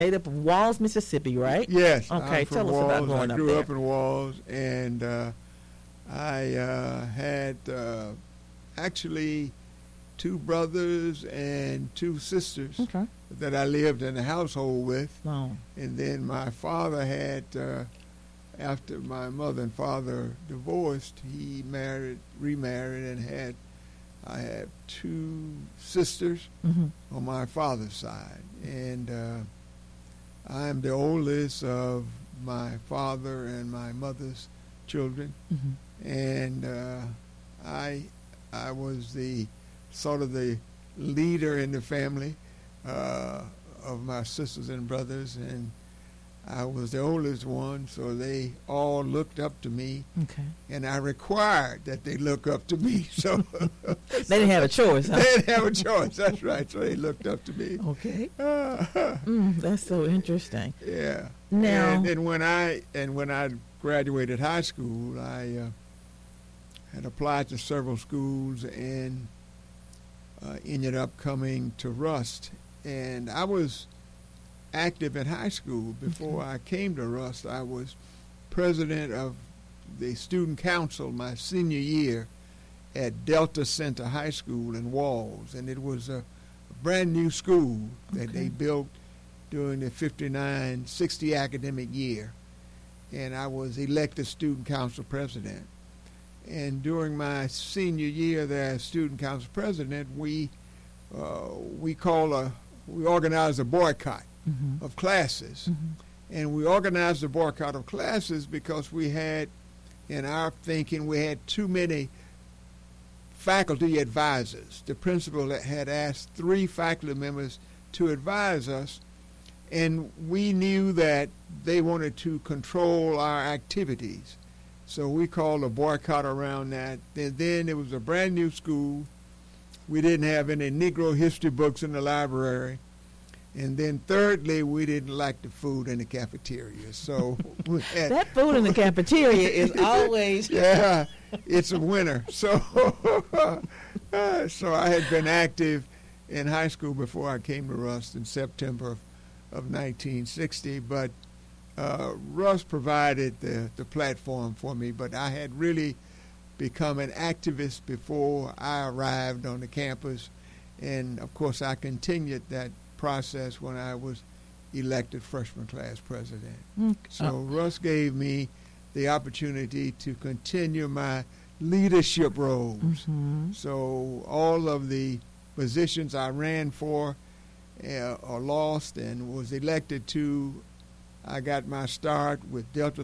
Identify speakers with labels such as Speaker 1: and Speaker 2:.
Speaker 1: native of Walls, Mississippi, right?
Speaker 2: Yes.
Speaker 1: Okay,
Speaker 2: I'm from
Speaker 1: tell us
Speaker 2: Walls.
Speaker 1: about growing
Speaker 2: I
Speaker 1: up
Speaker 2: grew
Speaker 1: there.
Speaker 2: up in Walls, and I had actually 2 brothers and 2 sisters
Speaker 1: Okay.
Speaker 2: that I lived in a household with.
Speaker 1: Oh.
Speaker 2: And then my father had, after my mother and father divorced, he remarried, and I had 2 sisters
Speaker 1: Mm-hmm.
Speaker 2: on my father's side. And I'm the oldest of my father and my mother's children.
Speaker 1: Mm-hmm.
Speaker 2: And I was the sort of the leader in the family of my sisters and brothers, and I was the oldest one, so they all looked up to me,
Speaker 1: Okay.
Speaker 2: and I required that they look up to me. So
Speaker 1: They didn't have a choice, huh?
Speaker 2: they didn't have a choice. That's right. So they looked up to me.
Speaker 1: Okay. That's so interesting.
Speaker 2: Yeah.
Speaker 1: Now-
Speaker 2: and when I graduated high school, I had applied to several schools and ended up coming to Rust. And I was active in high school. Before I came to Rust, I was president of the student council my senior year at Delta Center High School in Walls. And it was a brand new school that they built during the 59-60 academic year. And I was elected student council president. And during my senior year there as student council president, we organized a boycott
Speaker 1: Mm-hmm.
Speaker 2: of classes.
Speaker 1: Mm-hmm.
Speaker 2: And we organized a boycott of classes because we had, in our thinking, we had too many faculty advisors. The principal had asked 3 faculty members to advise us, and we knew that they wanted to control our activities. So we called a boycott around that. And then it was a brand new school. We didn't have any Negro history books in the library. And then thirdly, we didn't like the food in the cafeteria. So we had,
Speaker 1: That food in the cafeteria is always...
Speaker 2: yeah, it's a winner. So so I had been active in high school before I came to Rust in September of 1960. But Rust provided the platform for me. But I had really become an activist before I arrived on the campus. And, of course, I continued that process when I was elected freshman class president. So Russ gave me the opportunity to continue my leadership roles.
Speaker 1: Mm-hmm.
Speaker 2: So all of the positions I ran for or lost and was elected to, I got my start with Delta